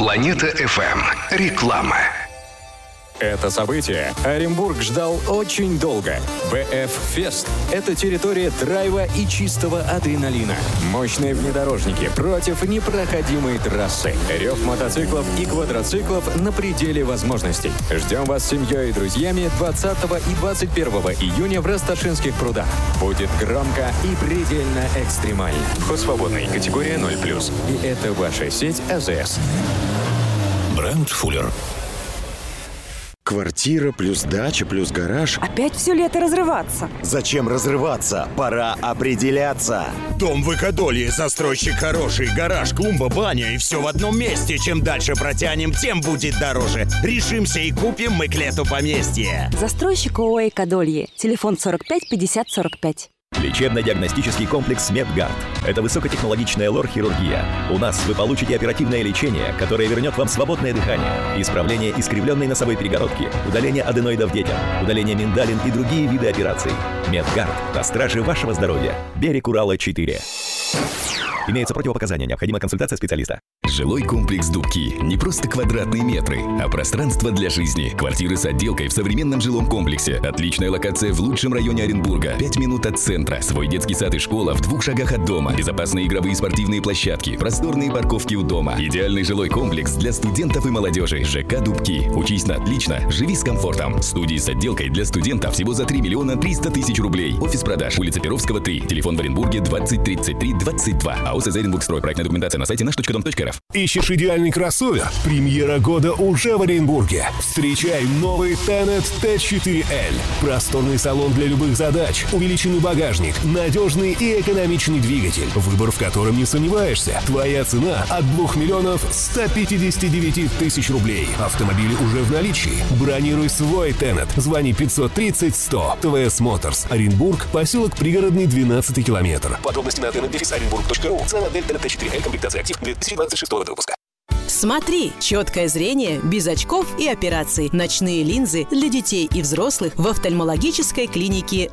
Планета FM. Реклама. Это событие Оренбург ждал очень долго. БФ Фест – это территория драйва и чистого адреналина. Мощные внедорожники против непроходимой трассы. Рев мотоциклов и квадроциклов на пределе возможностей. Ждем вас с семьей и друзьями 20 и 21 июня в Расташинских прудах. Будет громко и предельно экстремально. Вход свободный, категория 0+. И это ваша сеть АЗС. Бренд Фуллер. Квартира плюс дача плюс гараж. Опять все лето разрываться. Зачем разрываться? Пора определяться. Дом в Экодолье, застройщик хороший, гараж, клумба, баня и все в одном месте. Чем дальше протянем, тем будет дороже. Решимся и купим мы к лету поместье. Застройщик ООО «Экодолье». Телефон 45 50 45. Лечебно-диагностический комплекс «Медгард». Это высокотехнологичная лор-хирургия. У нас вы получите оперативное лечение, которое вернет вам свободное дыхание, исправление искривленной носовой перегородки, удаление аденоидов детям, удаление миндалин и другие виды операций. «Медгард» на страже вашего здоровья. Берег Урала, 4. Имеются противопоказания. Необходима консультация специалиста. Жилой комплекс «Дубки» — не просто квадратные метры, а пространство для жизни. Квартиры с отделкой в современном жилом комплексе. Отличная локация в лучшем районе Оренбурга. 5 минут от центра. Свой детский сад и школа в 2 шагах от дома. Безопасные игровые и спортивные площадки. Просторные парковки у дома. Идеальный жилой комплекс для студентов и молодежи. ЖК «Дубки». Учись на отлично, живи с комфортом. Студии с отделкой для студентов всего за 3 миллиона 300 тысяч рублей. Офис продаж. Улица Перовского, 3. Телефон в Оренбурге 20 33 22. АОС «Оренбургстрой». Проектная документация на сайте наш.дом.рф. Ищешь идеальный кроссовер? Премьера года уже в Оренбурге. Встречай новый Tenet T4L. Просторный салон для любых задач, увеличенный багажник, надежный и экономичный двигатель, выбор в котором не сомневаешься. Твоя цена от 2 миллионов 159 тысяч рублей. Автомобили уже в наличии. Бронируй свой Tenet. Звони 530 100. ТВС Моторс. Оренбург, поселок Пригородный, 12 километр. Подробности на tenet-оренбург.ру. Цена модель Tenet T4L, комплектация актив 2026 года выпуска. Смотри, четкое зрение без очков и операций. Ночные линзы для детей и взрослых в офтальмологической клинике